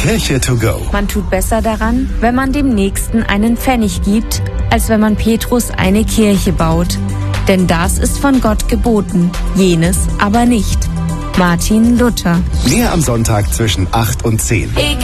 Kirche to go. Man tut besser daran, wenn man dem Nächsten einen Pfennig gibt, als wenn man Petrus eine Kirche baut. Denn das ist von Gott geboten, jenes aber nicht. Martin Luther. Mehr am Sonntag zwischen 8 und 10.